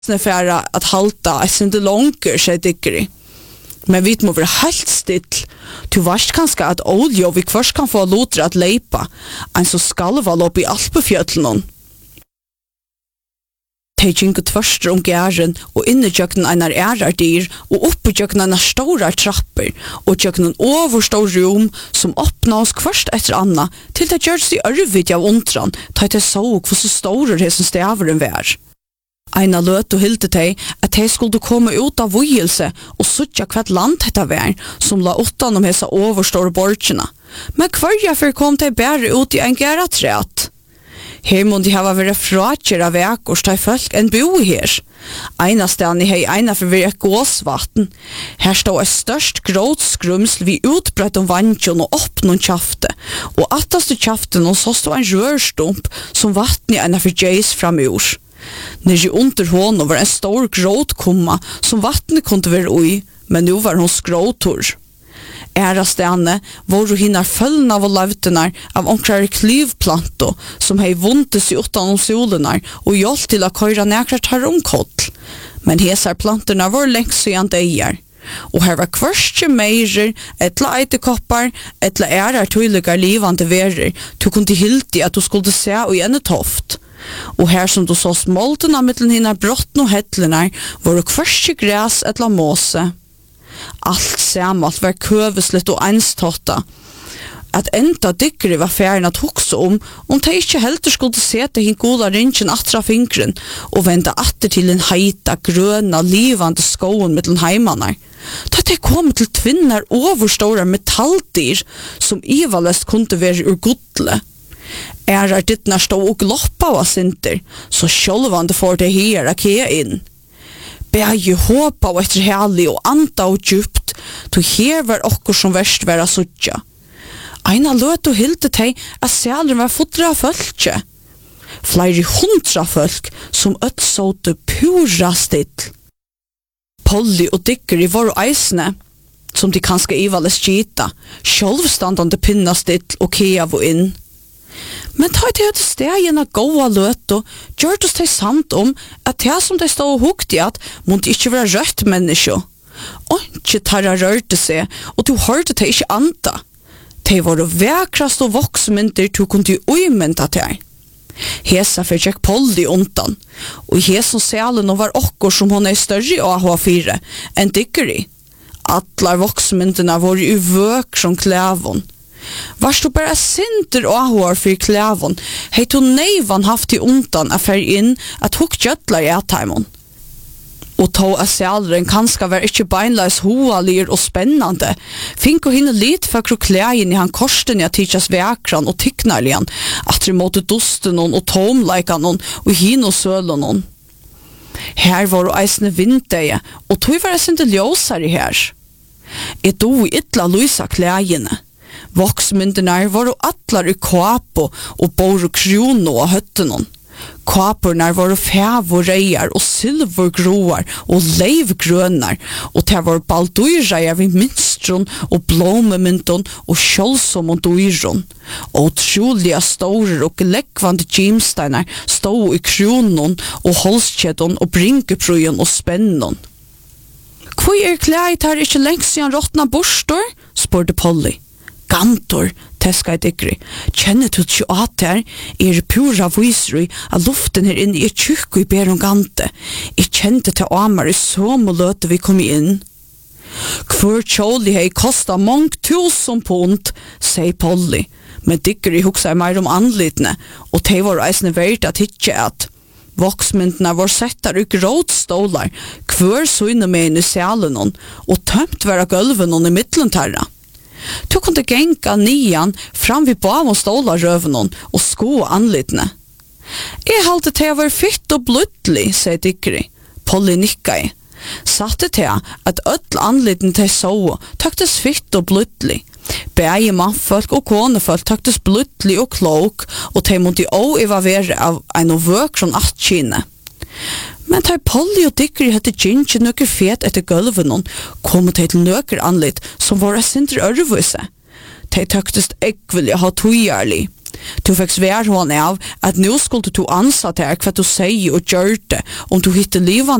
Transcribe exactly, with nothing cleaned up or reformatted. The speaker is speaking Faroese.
snefæra at halta er sinde longer, sier Diggeri. Men vi må være helt still. Du varst kanskje at olje og vi først kan få lotre at leipa, en så skalval opp i Alpefjötlen. De gikk tvørster om gæren og inne tjøkken einar ærar dyr og oppe tjøkken einar stora trapper og tjøkken overstor rom som åpna oss kvørst etter anna til det gjørs i ørvid av ontran ta til så hvor så store det som staveren vær. Eina løt og hilde teg at de skulle komme ut av vujelse og suttja hvert land dette vær som la utan om hesa overstore borgina. Men hverja for kom de bære ut i en gæra træt. Her må de hava vært fratjer av vekors til folk en bo her. Eina stedni hei eina for vært gåsvatten. Her stod et størst gråtskrumsel vi utbrett om vantjon og opp noen kjafte. Og attaste kjaften og så stod en rørstump som vatten i eina for djeis fram i ord. Nere under hånden var en stor gråtkomma som vattnet kunne være ui, men nu var hun skråtor. Æra stene var hinnar følgen av lavtenar av omkrar klyvplanto som hei vuntes i utan om solenar og hjelp til å køyra nekrar tar omkott. Men hesar planterna var lengst igjen deier. Og her var kvørstje meirer, etla eitekoppar, etla ærar tøyligar livande verer, du kunne hildi at du skulle se og gjerne toft. Og her som du så smolten av mittlen hinnar brotten og hettlenar, var det kvørstje græs etla måse. Alt samalt var køveslitt og einstotta. At enda Diggeri var ferdig at hukse om om de ikke helter skulle sete hin goda ringen atra fingren og vende atter til en heita, grøna, livande skoen mittlen heimanar. Da de kom til tvinnar overstora metalldyr som ivalest kunne være ur godle. Ærar dittnar stå og gloppa av sinter, så sjølvande får de her akea inn. Begge håpa og etter heli og anda og djupt, to her var okkur som verst vera suttja. Eina løt og hilde teg at sælen var fodra av fölkje. Flere hundra folk som øtsåte pura still. Polly og Diggeri var eisne, som de kanskje ivales skita, sjálvstandande pinna still og keav og inn. Men ta det til stegen av gåa løt og gjør det seg samt om at det som de stod og hukte i at måtte ikke være rødt menneske. Og ikke tarra rørte seg, og du hørte det ikke anta. De var vekrast og voksmynter du kunne uimenta til. Hesa for Jack Polly undan, og hesa selen var okkur som hon er større av H fire enn Diggeri. Atlar voksmynterna var i vøk som klævon. Varst du bare sinter og ahår for klævon, hei to neivan haft i undan affær inn at hukk gjøtlar i ataimon. Og to er sælren kanska var ikkje beinleis hoalir og spennande, fink og hinne lit for kroklægen i han korsten i at tidsjas vekran og tikknarlian, at de måtte dusten og tomleikan og hino sølen. Her var og eisne vindeie, og tog var jeg sinte ljøsar i her. Jeg do i ytla lysa klægene. Voksmynderna var og atlar i kvapo og bor og krono og høttenon. Kvaporna var og fæv og reier og silvergroar og leivgrønar, og det var balduireier vid minstron og blomemynton og kjolsom og duiron. Og trolige store og lekvande gymsteinar stod i kronon og holskjedon og brinkeprøyen og spennon. Hvor er klæit her ikke lengst siden råttna borstor? Spurte Polly. Gantor, teska i Diggeri. Kjenner du ikke at her er pura visri at luften her inne er tjukk og i ber om gante. Jeg kjente til amar i så må løte vi kom inn. Hvor kjåli hei kosta mange tusen pund, sier Polly. Men Diggeri huksa mer om anlitene, og de var eisne verdt at ikke at voksmyndene var settar i gråtstålar, hver søyne med inn i salen og tømt være gulven i midtlentarra. Du kunne genga nian fram vid bav og ståla røvnen og sko anlitene. Jeg halte til å være fytt og blodlig, sier Diggeri. Polly nikka i. Satte til at ødel anliten til så tøktes fytt og blodlig. Begge mannfolk og konefolk tøktes blodlig og klok, og de måtte også evaluere av en vøk från attkine. Men tar Polly og Diggeri hette ginsje nøkker fet etter gulven, kom de til nøkker anlitt som var sindre ørvise. De tøktest ekvelig ha togjarlig. Du fikk svär hon av att nu skulle du ansa till vad du säger och gör det om du hittar livan